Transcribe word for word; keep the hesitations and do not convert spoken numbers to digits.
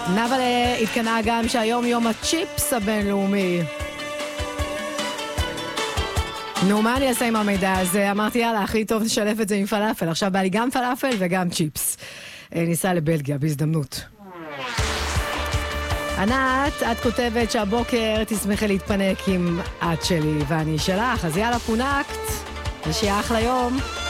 נבל התקנה גם שהיום יום הצ'יפס הבינלאומי. נו, מה אני אעשה עם המידע הזה? אמרתי, יאללה, הכי טוב לשלב את זה עם פלאפל. עכשיו בא לי גם פלאפל וגם צ'יפס. ניסה לבלגיה בהזדמנות. ענת, את כותבת שהבוקר תשמחי להתפנק עם את שלי ואני שלך, אז יאללה פונקט, ושיהיה אחלה יום.